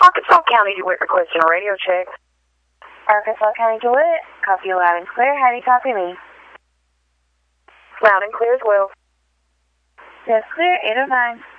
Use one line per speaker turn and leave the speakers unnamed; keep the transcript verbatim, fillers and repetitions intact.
Arkansas County DeWitt requesting a radio check.
Arkansas County DeWitt, copy you loud and clear. How do you copy me?
Loud and clear as well.
That's clear, eight oh nine.